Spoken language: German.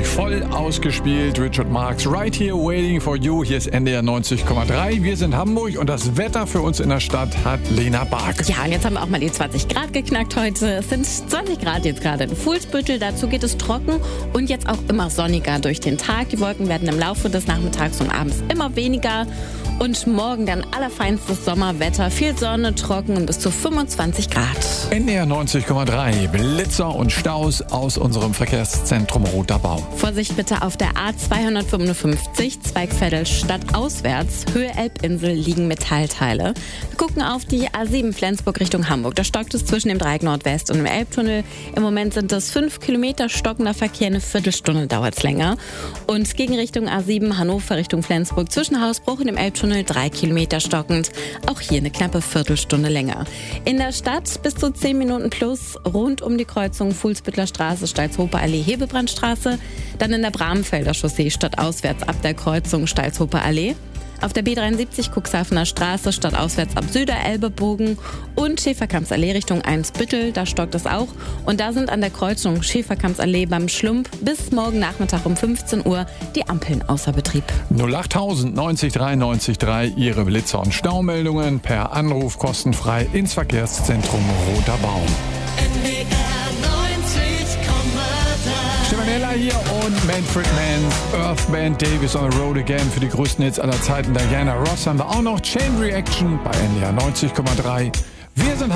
natürlich voll ausgespielt. Richard Marx, Right Here Waiting for You. Hier ist NDR 90,3. Wir sind Hamburg und das Wetter für uns in der Stadt hat Lena Bark. Ja, und jetzt haben wir auch mal die 20 Grad geknackt heute. Es sind 20 Grad jetzt gerade in Fuhlsbüttel. Dazu geht es trocken und jetzt auch immer sonniger durch den Tag. Die Wolken werden im Laufe des Nachmittags und abends immer weniger. Und morgen dann allerfeinstes Sommerwetter. Viel Sonne, trocken und bis zu 25 Grad. NDR 90,3. Blitzer und Staus aus unserem Verkehrszentrum Roter Baum. Vorsicht bitte auf der A255, Zweigveddel stadtauswärts, Höhe Elbinsel liegen Metallteile. Wir gucken auf die A7 Flensburg Richtung Hamburg. Da stockt es zwischen dem Dreieck Nordwest und dem Elbtunnel. Im Moment sind es 5 Kilometer stockender Verkehr, eine Viertelstunde dauert es länger. Und gegen Richtung A7 Hannover Richtung Flensburg zwischen Hausbruch und dem Elbtunnel 3 Kilometer stockend. Auch hier eine knappe Viertelstunde länger. In der Stadt bis zu 10 Minuten plus rund um die Kreuzung Fuhlsbüttler Straße, Stalzhofer Allee, Hebebrandstraße. Dann in der Bramfelder Chaussee stadtauswärts ab der Kreuzung Stalzhofer Allee. Auf der B73 Cuxhavener Straße stadtauswärts ab Süderelbebogen und Schäferkampsallee Richtung Einsbüttel, da stockt es auch. Und da sind an der Kreuzung Schäferkampsallee beim Schlump bis morgen Nachmittag um 15 Uhr die Ampeln außer Betrieb. 08000 90 3 90 3. Ihre Blitzer- und Staumeldungen per Anruf kostenfrei ins Verkehrszentrum Roter Baum. Stefanella hier und Manfred Mann, Earth Band, Davis on the Road Again für die größten Hits aller Zeiten. Diana Ross haben wir auch noch. Chain Reaction bei NDR 90,3. Wir sind